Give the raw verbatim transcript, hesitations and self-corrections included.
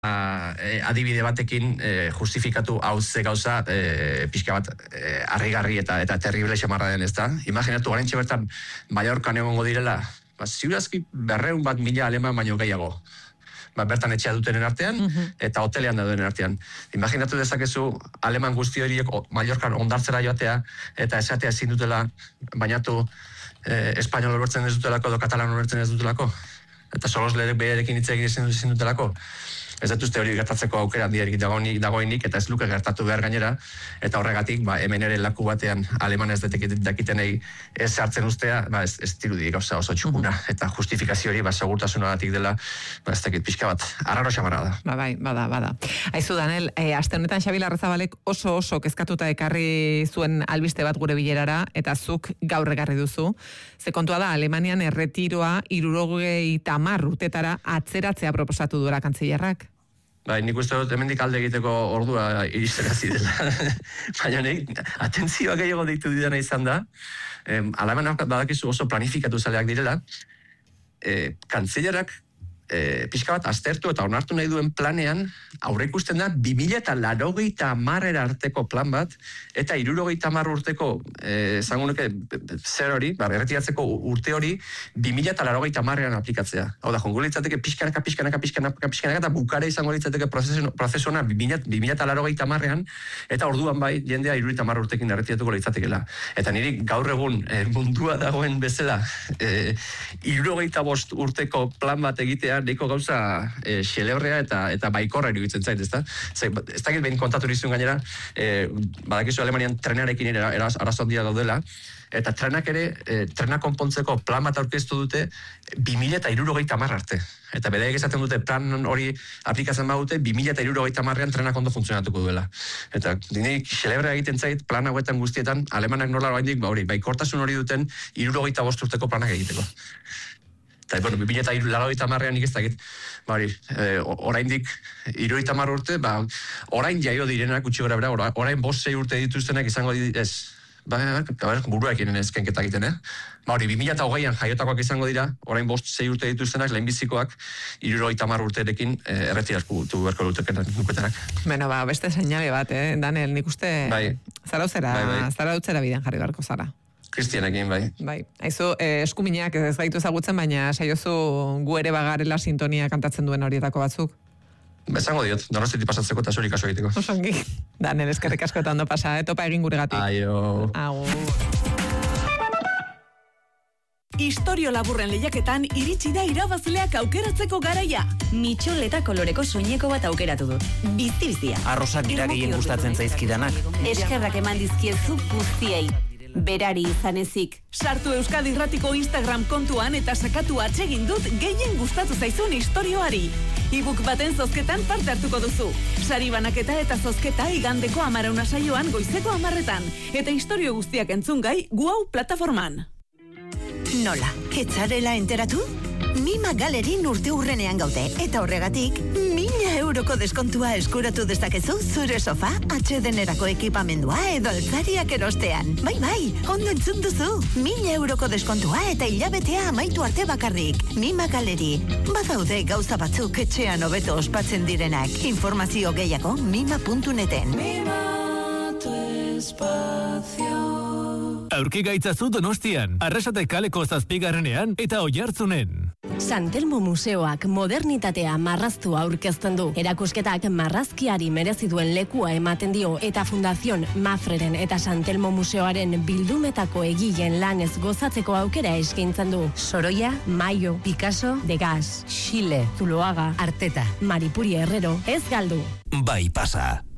eh, adibide batekin eh, justifikatu hau ze gauza eh, pixka bat eh, harrigarri eta eta terrible xamarra den, ezta? Imaginatu oraintxe bertan Mallorcan egongo direla, ba, ziurazki berreun bat mila aleman baino gehiago. Ba, bertan etxea dutenen artean, uh-huh. eta hotelean daudenen artean. Imaginatu dezakezu aleman guzti horiek Mallorcan ondartzera joatea, eta esatea ezin dutela, bainatu eh, espainol lortzen ez dutelako, edo katalan lortzen ez dutelako. Eta solos lerek behiarekin hitz egin ezin dutelako. Ez dut uste hori gertatzeko aukera handiarik dagoenik, eta ez luke gertatu behar gainera, eta horregatik, ba, hemen ere laku batean alemanez dakitenei ez hartzen ustea, ba, ez, ez dirudik gauza oso txukuna, eta justifikazio hori, ba, segurtasunagatik dela, ba, ez dakit pixka bat, arraro xamarra da. Ba, bai, bada, bada. Aizu, Danel, e, aste honetan Xabi Larrazabalek oso oso kezkatuta ekarri zuen albiste bat gure bilerara, eta zuk gaur ekarri duzu. Ze kontua da, Alemanian erretiroa hirurogei tamar urtetara atzeratzea proposatu duela kantzillerrak. Bai, nik uste dut hemendik alde egiteko ordua iristera zidela. Baina nik, atentzioa gehiago deitu didana izan da, eh, alemanak badakizu oso planifikatu zaleak direla, eh, kantzillerak eh, pixka bat aztertu eta onartu nahi duen planean, aurre ikusten da, bi mila eta laurogeita hamarera arteko plan bat, eta hirurogeita hamar urteko, eh, zango nuke, zer hori, ba, erretiratzeko urte hori, bi mila eta laurogeita hamarrean aplikatzea. Hau da, jongo litzateke pixkanaka, pixkanaka, pixkanaka, pixkanaka, eta bukare izango litzateke prozesuna bi mila eta laurogeita hamarrean, eta orduan bai, jendea hirurogeita hamar urtekin erretiratuko litzatekela. Eta niri gaur egun eh, mundua dagoen bezala, eh, hirurogeita bost urteko plan bat egitea, neko gauza e, xelebrea eta eta baikorra iruditzen zait, ezta? Ez dakit behin kontatu nizun gainera, e, badakizu Alemanian trenarekin ere arazo handia daudela, eta trenak ere, e, trena konpontzeko plan bat aurkeztu dute bi mila eta hirurogeita hamar arte. Eta bedeek esaten dute plan hori aplikatzen badute bi mila eta hirurogeita hamarrean trenak ondo funtzionatuko duela. Eta dinik xelebrea egiten zait plan hauetan guztietan alemanak nola oraindik ba hori, baikortasun hori duten hirurogeita bost urteko planak egiteko. Eta, bueno, bi mila eta laurogeita hamarrean nik ez dakit, ba hori, e, oraindik hirurogeita hamar urte, ba, orain jaio direnak gutxi gora bera, orain bost sei urte dituztenak izango di, ez, ba, ba, buruak inen ezkenketa egiten, eh? Ba hori, bi mila eta hogeian jaiotakoak izango dira, orain bost sei urte dituztenak, lehenbizikoak, hirurogeita hamar urterekin e, erretiratu beharko dutekenak. Bueno, ba, beste seinale bat, eh, Danel, nik uste bai. zarautzera, bai, bai. zarautzera bidean jarri beharko zara. Kristianekin, bai. Bai, haizu, eh, eskuminak ez gaitu ezagutzen, baina saiozu gu ere bagarela sintonia kantatzen duen horietako batzuk. Bezango diot, Donostiatik pasatzeko eta zuri kaso egiteko. Osongi, Danel, eskerrik asko eta ondo pasa, eh? Topa egin guregatik. Aio. Agur. Istorio laburren lehiaketan iritsi da irabazleak aukeratzeko garaia. Mitxol eta koloreko soineko bat aukeratu dut. Bizi-bizia. Arrosak dira gehien gustatzen zaizkidanak. Eskerrak eman dizkiezu guztiei. Berari izan ezik. Sartu Euskadi Irratiko Instagram kontuan eta sakatu atsegin dut gehien gustatu zaizun istorioari. E-book baten zozketan parte hartuko duzu. Sari banaketa eta zozketa igandeko amarauna saioan goizeko amarretan. Eta istorio guztiak entzungai Guau plataforman. Nola, etzarela enteratu? Mima Galerin urte urrenean gaude, eta horregatik, mila euroko deskontua eskuratu dezakezu zure sofa, atsedenerako ekipamendua edo altzariak erostean. Bai, bai, ondo entzun duzu. Mila euroko deskontua eta hilabetea amaitu arte bakarrik. Mima Galeri. Badaude gauza batzuk etxean hobeto ospatzen direnak. Informazio gehiago mima puntu neten. Mima tu espacio. Aurki gaitzazu Donostian, Arrasate kaleko zazpigarrenean eta Oiartzunen. San Telmo Museoak modernitatea marraztu aurkezten du. Erakusketak marrazkiari merezi duen lekua ematen dio eta Fundación Mafreren eta San Telmo Museoaren bildumetako egileen lanez gozatzeko aukera eskaintzen du. Sorolla, Maio, Picasso, Degas, Xile, Zuloaga, Arteta, Maripuri Herrero, ez galdu. Bai pasa.